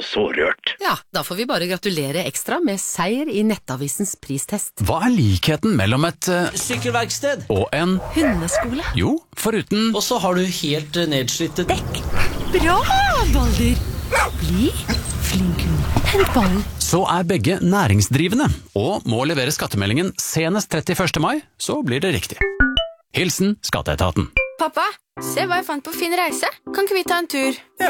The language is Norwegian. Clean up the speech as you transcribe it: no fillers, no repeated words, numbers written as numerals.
så rørt. Ja, da får vi bare gratulere ekstra med seier i Nettavisens pristest. Hva likheten mellom et Sykkelverksted. og en Hundeskole. Jo, foruten Og så har du helt nedslitte Dekk. Bra, Balder. Bli flink hund. Hent ballen. så begge næringsdrivende, og må levere skattemeldingen senest 31. mai, så blir det riktig. Hilsen Skatteetaten. Pappa, se hva jeg fant på Fin reise. Kan ikke vi ta en tur? Ja,